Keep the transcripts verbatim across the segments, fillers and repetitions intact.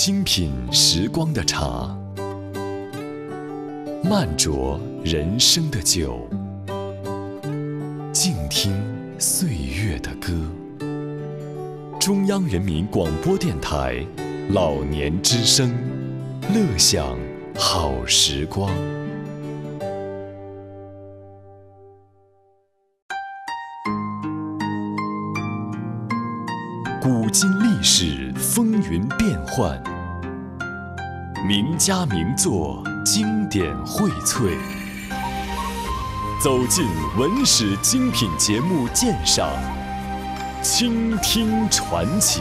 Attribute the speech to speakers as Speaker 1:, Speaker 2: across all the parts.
Speaker 1: 轻品时光的茶，慢酌人生的酒，静听岁月的歌。中央人民广播电台老年之声，乐享好时光。古今历史风云变幻，名家名作经典荟萃。走进文史精品节目鉴赏，倾听传奇。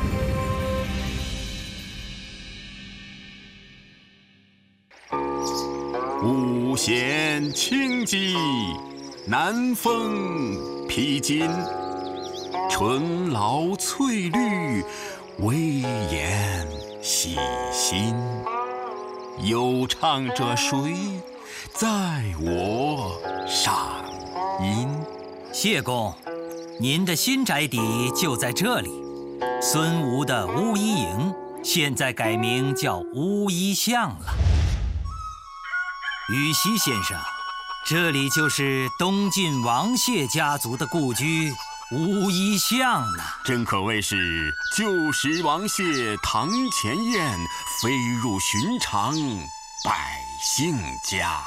Speaker 2: 五弦轻击，南风披荆。春老翠绿，微言细心。有唱者谁？在我上音。
Speaker 3: 谢公，您的新宅邸就在这里。孙吴的巫医营现在改名叫巫医巷了。羽西先生，这里就是东晋王谢家族的故居巫医巷呢。
Speaker 2: 真可谓是旧时王谢堂前燕，飞入寻常百姓家。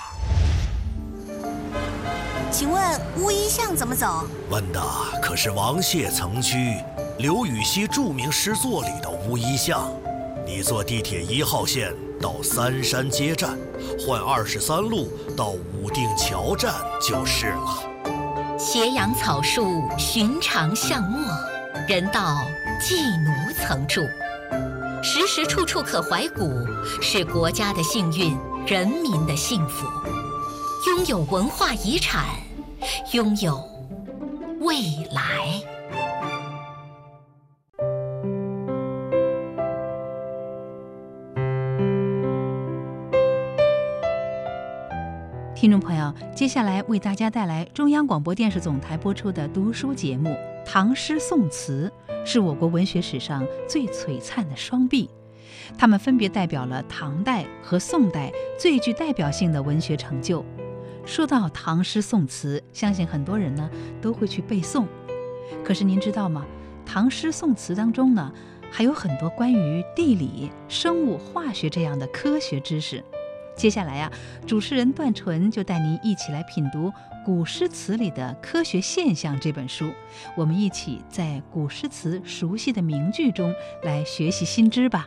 Speaker 4: 请问巫医巷怎么走？
Speaker 5: 问的可是王谢曾居刘禹锡著名诗作里的巫医巷。你坐地铁一号线到三山街站，换二十三路到武定桥站就是了。
Speaker 6: 斜阳草树，寻常巷陌，人到妓奴曾住，时时处处可怀古，是国家的幸运，人民的幸福。拥有文化遗产，拥有未来。
Speaker 7: 听众朋友，接下来为大家带来中央广播电视总台播出的读书节目《唐诗宋词》，是我国文学史上最璀璨的双璧，它们分别代表了唐代和宋代最具代表性的文学成就。说到唐诗宋词，相信很多人呢都会去背诵。可是您知道吗？唐诗宋词当中呢，还有很多关于地理、生物、化学这样的科学知识。接下来呀、啊，主持人段纯就带您一起来品读《古诗词里的科学现象》这本书，我们一起在古诗词熟悉的名句中来学习新知吧。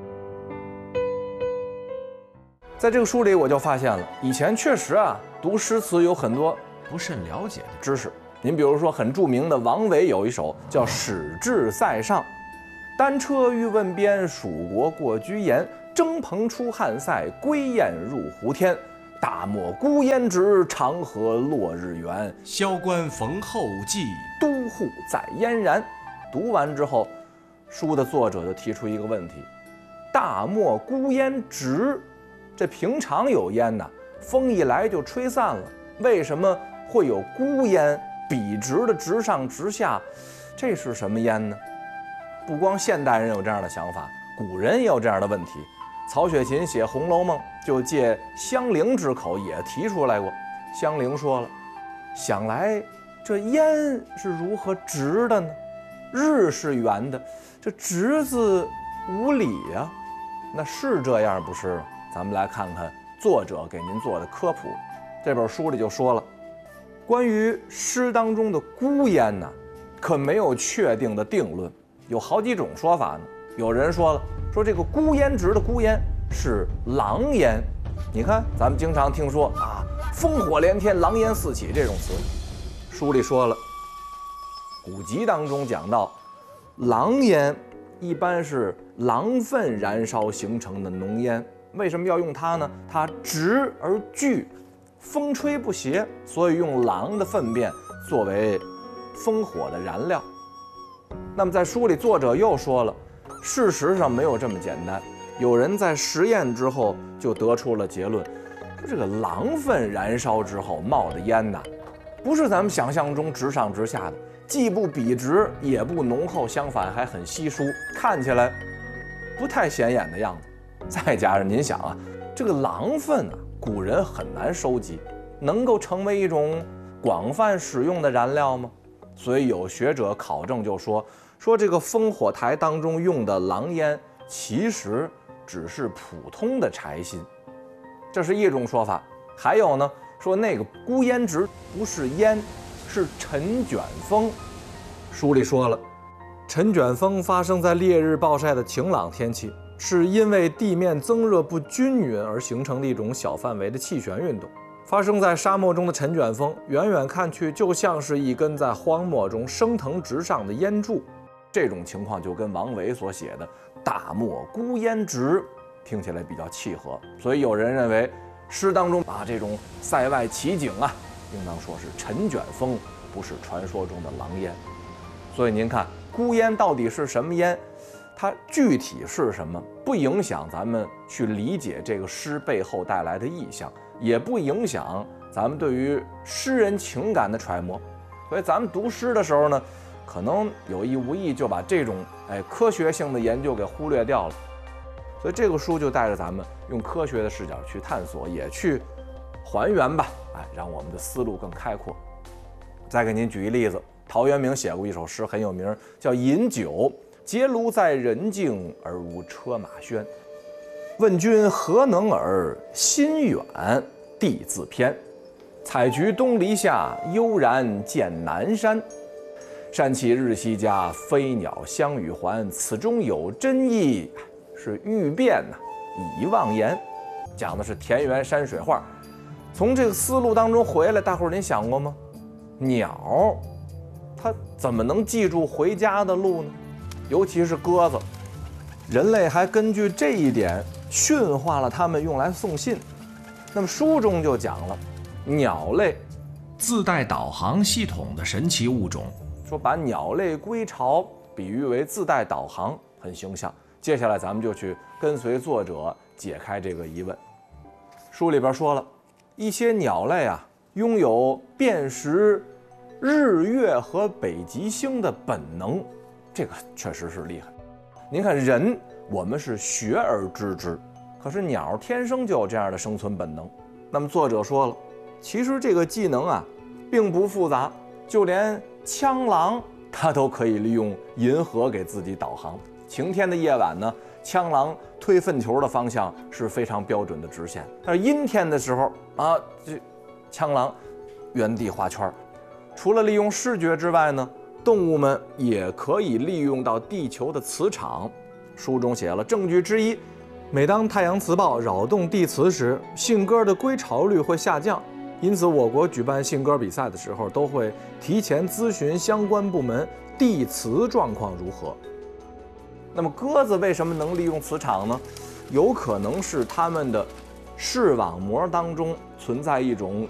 Speaker 8: 在这个书里，我就发现了，以前确实啊，读诗词有很多不甚了解的知识。您比如说，很著名的王维有一首叫《使至塞上》，单车欲问边，蜀国过居延。征蓬出汉塞，归雁入胡天。大漠孤烟直，长河落日圆。
Speaker 9: 萧关逢候骑，
Speaker 8: 都护在燕然。读完之后，书的作者就提出一个问题：大漠孤烟直，这平常有烟呐，风一来就吹散了，为什么会有孤烟，笔直的直上直下？这是什么烟呢？不光现代人有这样的想法，古人也有这样的问题。曹雪芹写《红楼梦》就借香菱之口也提出来过。香菱说了，想来这烟是如何直的呢？日是圆的，这直字无理呀、啊，那是这样不是？咱们来看看作者给您做的科普。这本书里就说了，关于诗当中的孤烟呢，可没有确定的定论，有好几种说法呢。有人说了，说这个孤烟直的孤烟是狼烟。你看咱们经常听说啊，烽火连天，狼烟四起这种词。书里说了，古籍当中讲到，狼烟一般是狼粪燃烧形成的浓烟。为什么要用它呢？它直而聚，风吹不斜，所以用狼的粪便作为烽火的燃料。那么在书里作者又说了，事实上没有这么简单，有人在实验之后就得出了结论，说这个狼粪燃烧之后冒的烟呐，不是咱们想象中直上直下的，既不笔直也不浓厚，相反还很稀疏，看起来不太显眼的样子。再加上您想啊，这个狼粪啊，古人很难收集，能够成为一种广泛使用的燃料吗？所以有学者考证就说，说这个烽火台当中用的狼烟，其实只是普通的柴薪，这是一种说法。还有呢，说那个孤烟直不是烟，是尘卷风。书里说了，尘卷风发生在烈日暴晒的晴朗天气，是因为地面增热不均匀而形成的一种小范围的气旋运动。发生在沙漠中的尘卷风，远远看去就像是一根在荒漠中升腾直上的烟柱。这种情况就跟王维所写的“大漠孤烟直”听起来比较契合，所以有人认为诗当中啊这种塞外奇景啊，应当说是尘卷风，不是传说中的狼烟。所以您看，孤烟到底是什么烟？它具体是什么，不影响咱们去理解这个诗背后带来的意象，也不影响咱们对于诗人情感的揣摩。所以咱们读诗的时候呢，可能有意无意就把这种哎科学性的研究给忽略掉了。所以这个书就带着咱们用科学的视角去探索，也去还原吧，哎，让我们的思路更开阔。再给您举一例子，陶渊明写过一首诗很有名，叫《饮酒》。结庐在人境，而无车马喧。问君何能尔？心远地自偏。采菊东篱下，悠然见南山。山气日夕佳，飞鸟相与还。此中有真意，是欲辨呐，已忘言。讲的是田园山水画。从这个思路当中回来，大伙儿您想过吗？鸟，它怎么能记住回家的路呢？尤其是鸽子，人类还根据这一点驯化了它们，用来送信。那么书中就讲了，鸟类
Speaker 9: 自带导航系统的神奇物种，
Speaker 8: 说把鸟类归巢比喻为自带导航，很形象。接下来咱们就去跟随作者解开这个疑问。书里边说了，一些鸟类啊，拥有辨识日月和北极星的本能。这个确实是厉害。您看人，我们是学而知之，可是鸟天生就有这样的生存本能。那么作者说了，其实这个技能啊，并不复杂，就连枪狼它都可以利用银河给自己导航。晴天的夜晚呢，枪狼推粪球的方向是非常标准的直线，但是阴天的时候啊，这枪狼原地画圈。除了利用视觉之外呢，动物们也可以利用到地球的磁场。书中写了证据之一，每当太阳磁暴扰动地磁时，信鸽的归巢率会下降，因此我国举办信鸽比赛的时候，都会提前咨询相关部门地磁状况如何。那么鸽子为什么能利用磁场呢？有可能是它们的视网膜当中存在一种